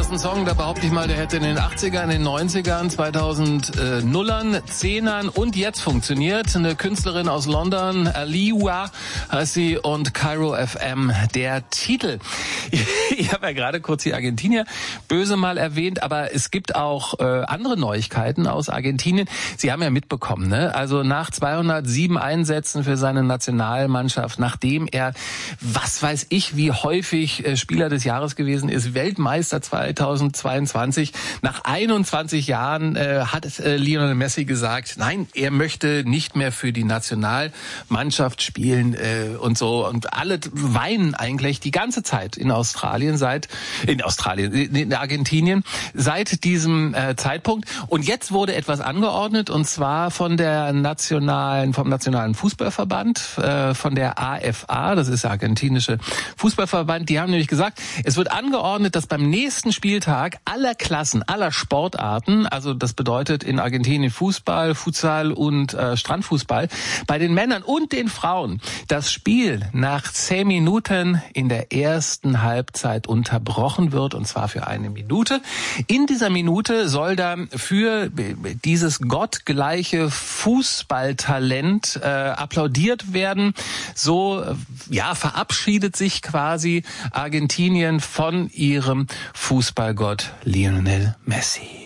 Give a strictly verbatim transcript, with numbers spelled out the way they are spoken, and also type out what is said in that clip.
Das ist ein Song, da behaupte ich mal, der hätte in den achtzigern, in den neunzigern, zweitausendern, zehnern und jetzt funktioniert. Eine Künstlerin aus London, Aliwa heißt sie, und Cairo F M der Titel. Ich habe ja gerade kurz die Argentinier böse mal erwähnt, aber es gibt auch äh, andere Neuigkeiten aus Argentinien. Sie haben ja mitbekommen, ne? Also nach zweihundertsieben Einsätzen für seine Nationalmannschaft, nachdem er, was weiß ich, wie häufig äh, Spieler des Jahres gewesen ist, Weltmeister zweitausendzweiundzwanzig, nach einundzwanzig Jahren äh, hat äh, Lionel Messi gesagt, nein, er möchte nicht mehr für die Nationalmannschaft spielen äh, und so. Und alle weinen eigentlich die ganze Zeit in Australien seit, in Australien, in Argentinien, seit diesem äh, Zeitpunkt. Und jetzt wurde etwas angeordnet, und zwar von der nationalen, vom Nationalen Fußballverband, äh, von der A F A, das ist der argentinische Fußballverband. Die haben nämlich gesagt, es wird angeordnet, dass beim nächsten Spieltag aller Klassen, aller Sportarten, also das bedeutet in Argentinien Fußball, Futsal und äh, Strandfußball, bei den Männern und den Frauen das Spiel nach zehn Minuten in der ersten Halbzeit unterbrochen wird, und zwar für eine Minute. In dieser Minute soll dann für dieses gottgleiche Fußballtalent äh, applaudiert werden. So ja verabschiedet sich quasi Argentinien von ihrem Fußballgott Lionel Messi.